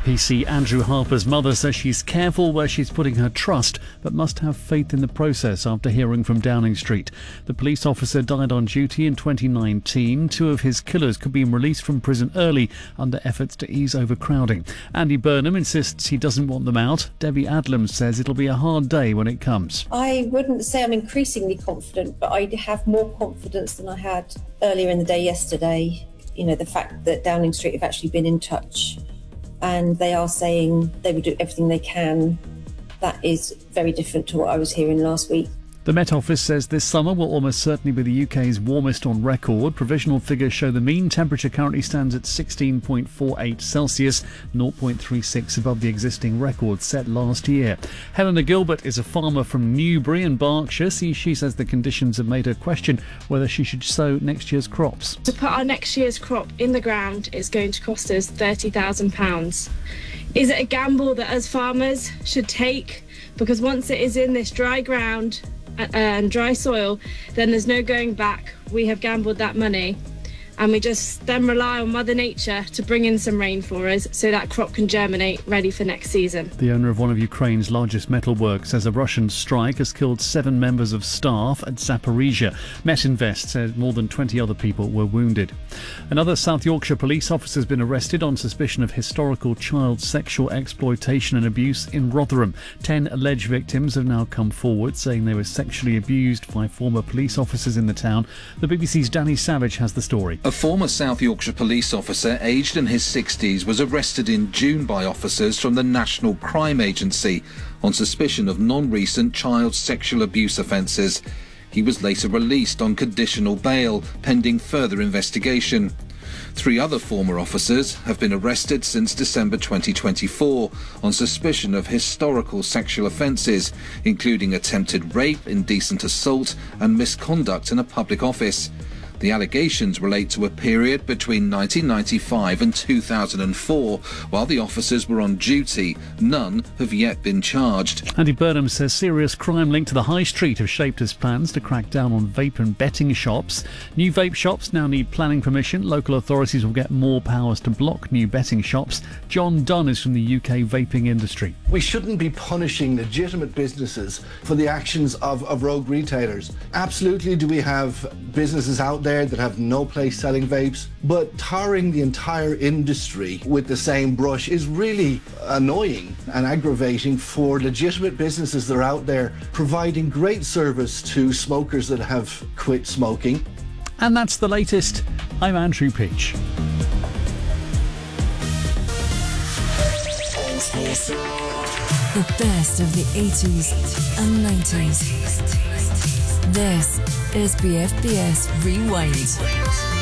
PC Andrew Harper's mother says she's careful where she's putting her trust, but must have faith in the process after hearing from Downing Street. The police officer died on duty in 2019. Two of his killers could be released from prison early under efforts to ease overcrowding. Andy Burnham insists he doesn't want them out. Debbie Adlam says it'll be a hard day when it comes. I wouldn't say I'm increasingly confident, but I have more confidence than I had earlier in the day yesterday. You know, the fact that Downing Street have actually been in touch and they are saying they will do everything they can. That is very different to what I was hearing last week. The Met Office says this summer will almost certainly be the UK's warmest on record. Provisional figures show the mean temperature currently stands at 16.48 Celsius, 0.36 above the existing record set last year. Helena Gilbert is a farmer from Newbury in Berkshire. She says the conditions have made her question whether she should sow next year's crops. To put our next year's crop in the ground is going to cost us £30,000. Is it a gamble that us farmers should take? Because once it is in this dry ground and dry soil, then there's no going back. We have gambled that money and we just then rely on Mother Nature to bring in some rain for us so that crop can germinate ready for next season. The owner of one of Ukraine's largest metalworks says a Russian strike has killed 7 members of staff at Zaporizhia. Metinvest said more than 20 other people were wounded. Another South Yorkshire police officer has been arrested on suspicion of historical child sexual exploitation and abuse in Rotherham. 10 alleged victims have now come forward saying they were sexually abused by former police officers in the town. The BBC's Danny Savage has the story. A former South Yorkshire police officer aged in his 60s was arrested in June by officers from the National Crime Agency on suspicion of non-recent child sexual abuse offences. He was later released on conditional bail, pending further investigation. 3 other former officers have been arrested since December 2024 on suspicion of historical sexual offences, including attempted rape, indecent assault and misconduct in a public office. The allegations relate to a period between 1995 and 2004. While the officers were on duty, none have yet been charged. Andy Burnham says serious crime linked to the high street have shaped his plans to crack down on vape and betting shops. New vape shops now need planning permission. Local authorities will get more powers to block new betting shops. John Dunn is from the UK vaping industry. We shouldn't be punishing legitimate businesses for the actions of rogue retailers. Absolutely do we have businesses out there that have no place selling vapes, but tarring the entire industry with the same brush is really annoying and aggravating for legitimate businesses that are out there providing great service to smokers that have quit smoking. And that's the latest. I'm Andrew Peach. The best of the 80s and 90s. This is BFBS Rewind.